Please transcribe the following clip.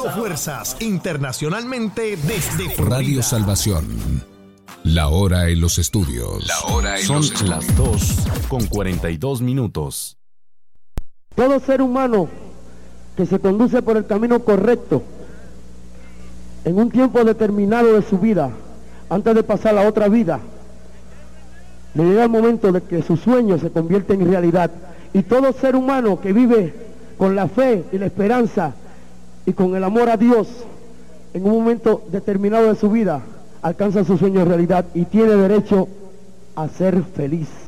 Uniendo fuerzas internacionalmente desde Florida. Radio Salvación. La hora en los estudios. Son las 2:42. Todo ser humano que se conduce por el camino correcto en un tiempo determinado de su vida, antes de pasar a otra vida, le llega el momento de que sus sueños se convierten en realidad. Y todo ser humano que vive con la fe y la esperanza y con el amor a Dios, en un momento determinado de su vida, alcanza sus sueños en realidad y tiene derecho a ser feliz.